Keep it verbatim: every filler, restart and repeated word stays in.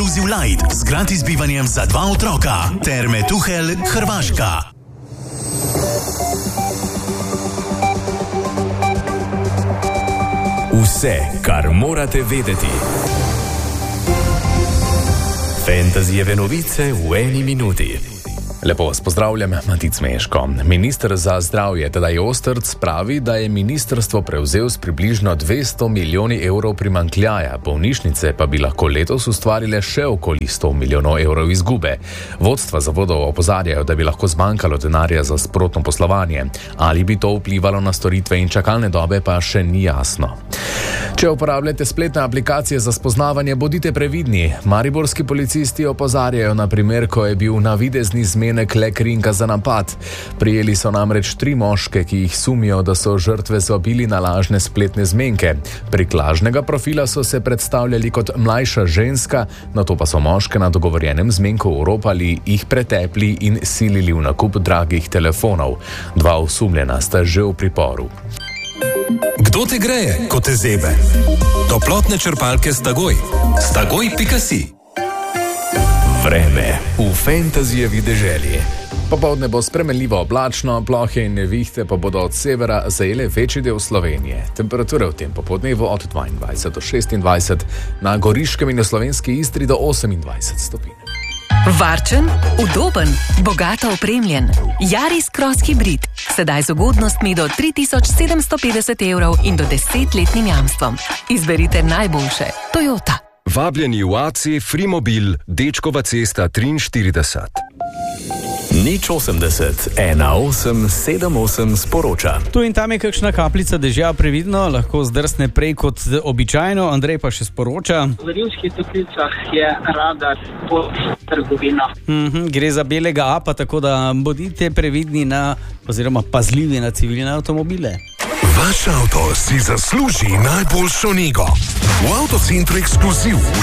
Inclusive Light z gratis bivanjem za dva otroka. Terme Tuhelj, Hrvaška. Vse, kar morate vedeti. Fantasyjeve novice v eni minuti. Lepo vas pozdravljam, Matic Meško. Minister za zdravje Tadej Ostrc pravi, da je ministrstvo prevzel s približno dvesto milijoni evrov primanjkljaja, bolnišnice pa bi lahko letos ustvarile še okoli sto milijonov evrov izgube. Vodstva zavodov opozarjajo, da bi lahko zmanjkalo denarja za sprotno poslovanje. Ali bi to vplivalo na storitve in čakalne dobe, pa še ni jasno. Če uporabljate spletne aplikacije za spoznavanje, bodite previdni. Mariborski policisti opozarjajo na primer, ko je bil navidezni zmenek le krinka za napad. Prijeli so namreč tri moške, ki jih sumijo, da so žrtve zvabili na lažne spletne zmenke. Prek lažnega profila so se predstavljali kot mlajša ženska, nato pa so moške na dogovorjenem zmenku oropali, jih pretepli in silili v nakup dragih telefonov. Dva osumljena sta že v priporu. Kdo te greje, ko te zebe? Toplotne črpalke Stagoj. Stagoj pika si. Vreme v fantasyjevi deželi. Popoldne bo spremenljivo oblačno, plohe in nevihte pa bodo od severa zajele večji del Slovenije. Temperature v tem popoldnevu od dvaindvajset do šestindvajset, na Goriškem in v slovenski Istri do osemindvajset stopinj. Varčen, udoben, bogato opremljen. Yaris Cross Hybrid. Sedaj z ugodnostmi do tri tisoč sedemsto petdeset evrov in do desetletnim jamstvom. Izberite najboljše. Toyota. Vabljeni v A C Frimobil, Dečkova cesta triinštirideset. Nič osemdeset, ena osem sedem osem sporoča. Tu in tam je kakšna kapljica dežja, previdno, lahko zdrsne prej kot običajno. Andrej pa še sporoča. V Rimskih Toplicah je radar pod trgovino. Mm-hmm, gre za belega apa, tako da bodite previdni na, oziroma pazljivi na civilne avtomobile. Vaš avto si zasluži najboljšo nego. V Avtocentru Ekskluziv